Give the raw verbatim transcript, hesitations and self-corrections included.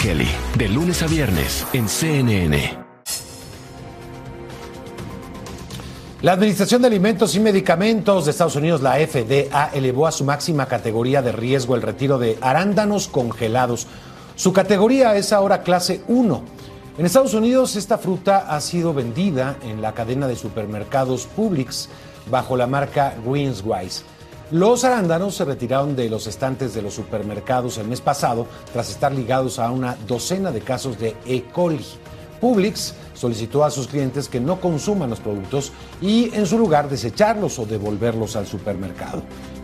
Kelly, de lunes a viernes en C N N. La Administración de Alimentos y Medicamentos de Estados Unidos, la F D A, elevó a su máxima categoría de riesgo el retiro de arándanos congelados. Su categoría es ahora clase uno. En Estados Unidos, esta fruta ha sido vendida en la cadena de supermercados Publix bajo la marca Greenswise. Los arándanos se retiraron de los estantes de los supermercados el mes pasado tras estar ligados a una docena de casos de E. coli. Publix solicitó a sus clientes que no consuman los productos y en su lugar desecharlos o devolverlos al supermercado.